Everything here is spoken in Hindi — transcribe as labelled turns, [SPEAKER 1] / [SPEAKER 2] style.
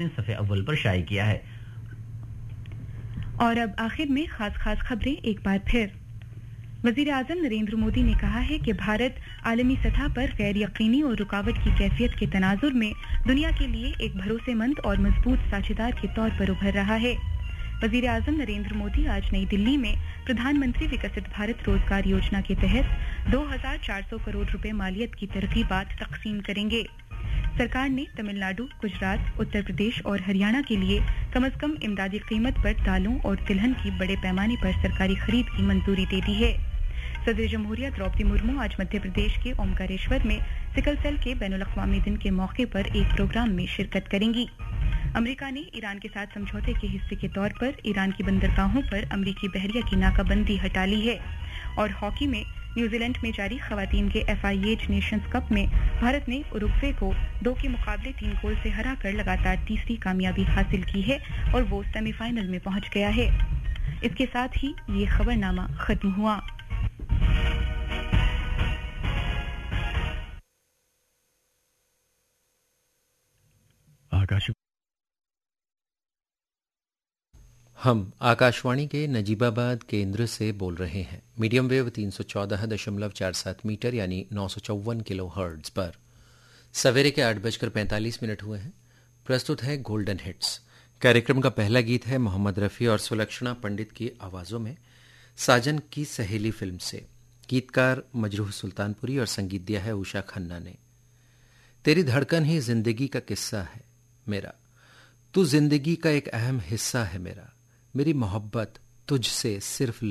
[SPEAKER 1] सफ़े अव्वल पर शाये किया है।
[SPEAKER 2] और अब आखिर में खास खबरें एक बार फिर। वज़ीर-ए-आज़म नरेंद्र मोदी ने कहा है कि भारत आलमी सतह पर गैर यकीनी और रुकावट की कैफियत के तनाजुर में दुनिया के लिए एक भरोसेमंद और मजबूत साझेदार के तौर पर उभर रहा है। वज़ीर-ए-आज़म नरेंद्र मोदी आज नई दिल्ली में प्रधानमंत्री विकसित भारत रोजगार योजना के तहत 2400 करोड़ रुपए मालियत की तरगीबात तकसीम करेंगे। सरकार ने तमिलनाडु, गुजरात, उत्तर प्रदेश और हरियाणा के लिए कम से कम इमदादी कीमत पर दालों और तिलहन की बड़े पैमाने पर सरकारी खरीद की मंजूरी दे दी है। सदर जमहूरिया द्रौपदी मुर्मू आज मध्य प्रदेश के ओमकारेश्वर में सिकल सेल के बैनुल-अक़वामी दिन के मौके पर एक प्रोग्राम में शिरकत करेंगी। अमेरिका ने ईरान के साथ समझौते के हिस्से के तौर पर ईरान की बंदरगाहों पर अमेरिकी बहरिया की नाकाबंदी हटा ली है। और हॉकी में न्यूजीलैंड में जारी खवातीन के FIH नेशंस कप में भारत ने उरुग्वे को 2 के मुकाबले 3 गोल से हराकर लगातार तीसरी कामयाबी हासिल की है और वो सेमीफाइनल में पहुंच गया है। इसके साथ ही ये खबरनामा खत्म हुआ।
[SPEAKER 3] हम आकाशवाणी के नजीबाबाद केंद्र से बोल रहे हैं। मीडियम वेव 314.47 मीटर यानी 954 किलो हर्ट्ज पर। सवेरे के 8:45 हुए हैं। प्रस्तुत है गोल्डन हिट्स। कार्यक्रम का पहला गीत है मोहम्मद रफ़ी और सुलक्षणा पंडित की आवाजों में साजन की सहेली फिल्म से। गीतकार मजरूह सुल्तानपुरी और संगीत दिया है उषा खन्ना ने। तेरी धड़कन ही जिंदगी का किस्सा है मेरा, तू जिंदगी का एक अहम हिस्सा है मेरा, मेरी मोहब्बत तुझसे सिर्फ